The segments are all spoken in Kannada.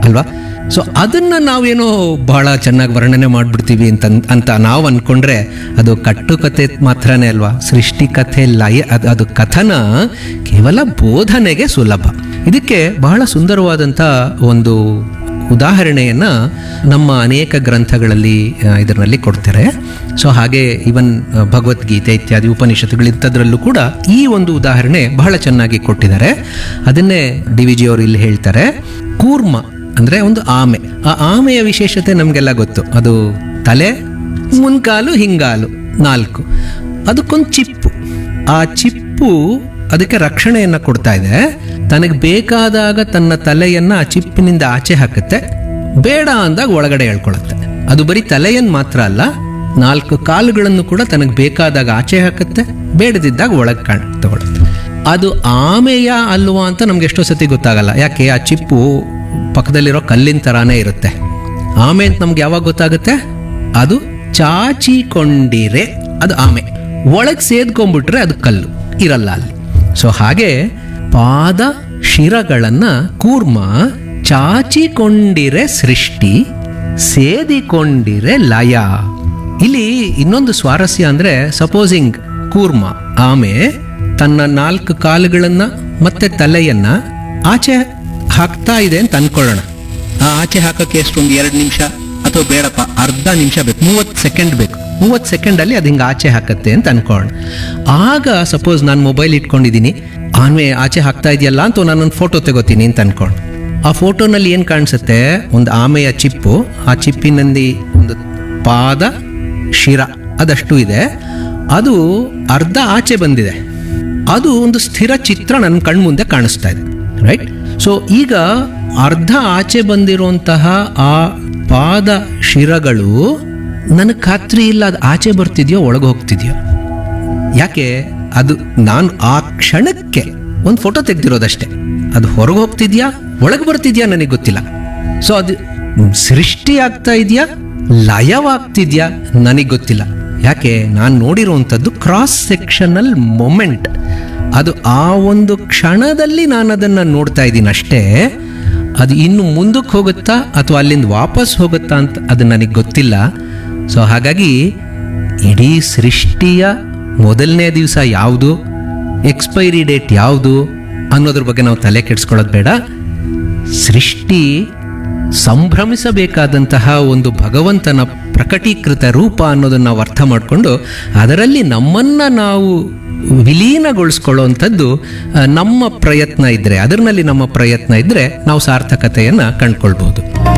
ಅಲ್ವಾ? ಸೊ ಅದನ್ನು ನಾವೇನೋ ಬಹಳ ಚೆನ್ನಾಗಿ ವರ್ಣನೆ ಮಾಡಿಬಿಡ್ತೀವಿ ಅಂತ ನಾವು ಅಂದ್ಕೊಂಡ್ರೆ ಅದು ಕಟ್ಟುಕತೆ ಮಾತ್ರನೇ ಅಲ್ವಾ. ಸೃಷ್ಟಿಕಥೆ ಲಯ ಅದು ಕಥನ ಕೇವಲ ಬೋಧನೆಗೆ ಸುಲಭ. ಇದಕ್ಕೆ ಬಹಳ ಸುಂದರವಾದಂಥ ಒಂದು ಉದಾಹರಣೆಯನ್ನು ನಮ್ಮ ಅನೇಕ ಗ್ರಂಥಗಳಲ್ಲಿ ಇದರಲ್ಲಿ ಕೊಡ್ತಾರೆ. ಸೊ ಹಾಗೆ ಇವನ್ ಭಗವದ್ಗೀತೆ ಇತ್ಯಾದಿ ಉಪನಿಷತ್ತುಗಳಿಂಥದ್ರಲ್ಲೂ ಕೂಡ ಈ ಒಂದು ಉದಾಹರಣೆ ಬಹಳ ಚೆನ್ನಾಗಿ ಕೊಟ್ಟಿದ್ದಾರೆ. ಅದನ್ನೇ ಡಿ ವಿ ಜಿ ಅವರು ಇಲ್ಲಿ ಹೇಳ್ತಾರೆ. ಕೂರ್ಮ ಅಂದರೆ ಒಂದು ಆಮೆ. ಆ ಆಮೆಯ ವಿಶೇಷತೆ ನಮಗೆಲ್ಲ ಗೊತ್ತು. ಅದು ತಲೆ, ಮುನ್ಕಾಲು, ಹಿಂಗಾಲು 4, ಅದಕ್ಕೊಂದು ಚಿಪ್ಪು. ಆ ಚಿಪ್ಪು ಅದಕ್ಕೆ ರಕ್ಷಣೆಯನ್ನು ಕೊಡ್ತಾ ಇದೆ. ತನಗೆ ಬೇಕಾದಾಗ ತನ್ನ ತಲೆಯನ್ನು ಆ ಚಿಪ್ಪಿನಿಂದ ಆಚೆ ಹಾಕುತ್ತೆ, ಬೇಡ ಅಂದಾಗ ಒಳಗಡೆ ಹೇಳ್ಕೊಳುತ್ತೆ. ಅದು ಬರೀ ತಲೆಯನ್ನು ಮಾತ್ರ ಅಲ್ಲ, 4 ಕಾಲುಗಳನ್ನು ಕೂಡ ತನಗೆ ಬೇಕಾದಾಗ ಆಚೆ ಹಾಕುತ್ತೆ, ಬೇಡದಿದ್ದಾಗ ಒಳಗೆ ತಗೊಳುತ್ತೆ. ಅದು ಆಮೆಯ ಅಲ್ವಾ ಅಂತ ನಮ್ಗೆ ಎಷ್ಟೋ ಸತಿ ಗೊತ್ತಾಗಲ್ಲ. ಯಾಕೆ? ಆ ಚಿಪ್ಪು ಪಕ್ಕದಲ್ಲಿರೋ ಕಲ್ಲಿನ ಥರಾನೇ ಇರುತ್ತೆ. ಆಮೆ ಅಂತ ನಮ್ಗೆ ಯಾವಾಗ ಗೊತ್ತಾಗುತ್ತೆ? ಅದು ಚಾಚಿಕೊಂಡಿರೆ ಅದು ಆಮೆ, ಒಳಗೆ ಸೇದ್ಕೊಂಡ್ಬಿಟ್ರೆ ಅದು ಕಲ್ಲು ಇರಲ್ಲ ಅಲ್ಲಿ. ಸೊ ಹಾಗೆ ಪಾದ ಶಿರಗಳನ್ನು ಕೂರ್ಮ, ಚಾಚಿಕೊಂಡಿರೆ ಸೃಷ್ಟಿ, ಸೇದಿಕೊಂಡಿರೆ ಲಯ. ಇಲ್ಲಿ ಇನ್ನೊಂದು ಸ್ವಾರಸ್ಯ ಅಂದರೆ, ಸಪೋಸಿಂಗ್ ಕೂರ್ಮ ಆಮೆ ತನ್ನ 4 ಕಾಲುಗಳನ್ನು ಮತ್ತೆ ತಲೆಯನ್ನ ಆಚೆ ಹಾಕ್ತಾ ಇದೆ ಅಂತ ಅನ್ಕೊಳ್ಳೋಣ. ಆ ಆಚೆ ಹಾಕೋಕ್ಕೆ ಎಷ್ಟೊಂದು 2 ನಿಮಿಷ ಅಥವಾ ಬೇಡಪ್ಪ ಅರ್ಧ ನಿಮಿಷ ಬೇಕು, 30 ಸೆಕೆಂಡ್ ಬೇಕು. 30 ಸೆಕೆಂಡಲ್ಲಿ ಅದು ಹಿಂಗೆ ಆಚೆ ಹಾಕತ್ತೆ ಅಂತ ಅನ್ಕೊಳ್ಳೋಣ. ಆಗ ಸಪೋಸ್ ನಾನು ಮೊಬೈಲ್ ಇಟ್ಕೊಂಡಿದ್ದೀನಿ, ಆಮೆ ಆಚೆ ಹಾಕ್ತಾ ಇದೆಯಲ್ಲ ಅಂತ ನಾನೊಂದು ಫೋಟೋ ತೆಗೋತೀನಿ ಅಂತ ಅನ್ಕೊಳ್ಳೋಣ. ಆ ಫೋಟೋನಲ್ಲಿ ಏನು ಕಾಣಿಸುತ್ತೆ? ಒಂದು ಆಮೆಯ ಚಿಪ್ಪು, ಆ ಚಿಪ್ಪಿನಲ್ಲಿ ಒಂದು ಪಾದ ಶಿರ ಅದಷ್ಟು ಇದೆ, ಅದು ಅರ್ಧ ಆಚೆ ಬಂದಿದೆ. ಅದು ಒಂದು ಸ್ಥಿರ ಚಿತ್ರ ನನ್ನ ಕಣ್ಮುಂದೆ ಕಾಣಿಸ್ತಾ ಇದೆ, ರೈಟ್? ಸೊ ಈಗ ಅರ್ಧ ಆಚೆ ಬಂದಿರುವಂತಹ ಆ ಪಾದ ಶಿರಗಳು ನನಗೆ ಖಾತ್ರಿ ಇಲ್ಲ ಅದು ಆಚೆ ಬರ್ತಿದ್ಯೋ ಒಳಗೆ ಹೋಗ್ತಿದ್ಯೋ. ಯಾಕೆ? ಅದು ನಾನು ಆ ಕ್ಷಣಕ್ಕೆ ಒಂದು ಫೋಟೋ ತೆಗೆದಿರೋದಷ್ಟೇ. ಅದು ಹೊರಗೆ ಹೋಗ್ತಿದ್ಯಾ ಒಳಗೆ ಬರ್ತಿದ್ಯಾ ನನಗೆ ಗೊತ್ತಿಲ್ಲ. ಸೊ ಅದು ಸೃಷ್ಟಿ ಆಗ್ತಾ ಇದೆಯಾ ಲಯವಾಗ್ತಿದ್ಯಾ ನನಗೆ ಗೊತ್ತಿಲ್ಲ. ಯಾಕೆ? ನಾನು ನೋಡಿರುವಂಥದ್ದು ಕ್ರಾಸ್ ಸೆಕ್ಷನಲ್ ಮೊಮೆಂಟ್. ಅದು ಆ ಒಂದು ಕ್ಷಣದಲ್ಲಿ ನಾನು ಅದನ್ನು ನೋಡ್ತಾ ಇದ್ದೀನಿ ಅಷ್ಟೇ. ಅದು ಇನ್ನು ಮುಂದಕ್ಕೆ ಹೋಗುತ್ತಾ ಅಥವಾ ಅಲ್ಲಿಂದ ವಾಪಸ್ ಹೋಗುತ್ತಾ ಅಂತ ಅದು ನನಗೆ ಗೊತ್ತಿಲ್ಲ. ಸೊ ಹಾಗಾಗಿ ಇಡೀ ಸೃಷ್ಟಿಯ ಮೊದಲನೇ ದಿವಸ ಯಾವುದು, ಎಕ್ಸ್ಪೈರಿ ಡೇಟ್ ಯಾವುದು ಅನ್ನೋದ್ರ ಬಗ್ಗೆ ನಾವು ತಲೆ ಕೆಡಿಸ್ಕೊಳ್ಳೋದು ಬೇಡ. ಸೃಷ್ಟಿ ಸಂಭ್ರಮಿಸಬೇಕಾದಂತಹ ಒಂದು ಭಗವಂತನ ಪ್ರಕಟೀಕೃತ ರೂಪ ಅನ್ನೋದನ್ನು ನಾವು ಅರ್ಥ ಮಾಡಿಕೊಂಡು ಅದರಲ್ಲಿ ನಮ್ಮನ್ನು ನಾವು ವಿಲೀನಗೊಳಿಸ್ಕೊಳ್ಳುವಂಥದ್ದು ನಮ್ಮ ಪ್ರಯತ್ನ ಇದ್ದರೆ, ಅದರಲ್ಲಿ ನಮ್ಮ ಪ್ರಯತ್ನ ಇದ್ದರೆ ನಾವು ಸಾರ್ಥಕತೆಯನ್ನು ಕಂಡುಕೊಳ್ಬೋದು.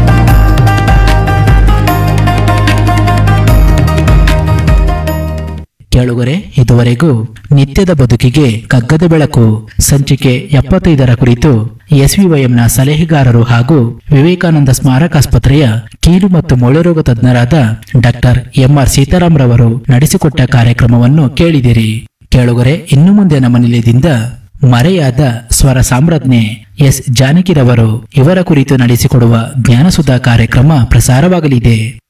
ಕೇಳುಗರೆ, ಇದುವರೆಗೂ ನಿತ್ಯದ ಬದುಕಿಗೆ ಕಗ್ಗದ ಬೆಳಕು ಸಂಚಿಕೆ 75ರ ಕುರಿತು ಎಸ್ವಿವೈಎಂನ ಸಲಹೆಗಾರರು ಹಾಗೂ ವಿವೇಕಾನಂದ ಸ್ಮಾರಕಾಸ್ಪತ್ರೆಯ ಕೀಲು ಮತ್ತು ಮೊಳೆರೋಗ ತಜ್ಞರಾದ ಡಾಕ್ಟರ್ ಎಂಆರ್ ಸೀತಾರಾಮ್ ರವರು ನಡೆಸಿಕೊಟ್ಟ ಕಾರ್ಯಕ್ರಮವನ್ನು ಕೇಳಿದಿರಿ. ಕೇಳುಗರೆ, ಇನ್ನು ಮುಂದೆ ನಮ್ಮ ನಿಲಯದಿಂದ ಮರೆಯಾದ ಸ್ವರ ಸಾಮ್ರಾಜ್ಞೆ ಎಸ್ ಜಾನಕಿರವರು ಇವರ ಕುರಿತು ನಡೆಸಿಕೊಡುವ ಜ್ಞಾನಸುಧಾ ಕಾರ್ಯಕ್ರಮ ಪ್ರಸಾರವಾಗಲಿದೆ.